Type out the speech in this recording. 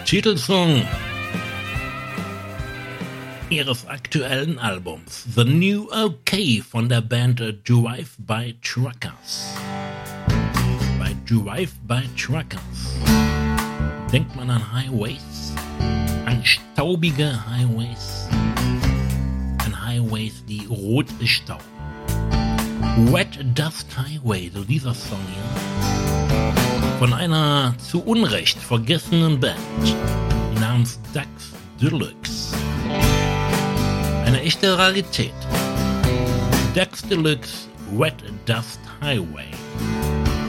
Titelsong ihres aktuellen Albums The New OK von der Band Drive-By Truckers. Bei Drive-By Truckers denkt man an Highways, an staubige Highways, an Highways, die rot bestauben. Wet Dust Highway, so dieser Song hier, von einer zu Unrecht vergessenen Band namens Ducks Deluxe. Eine echte Rarität. Ducks Deluxe, Wet Dust Highway.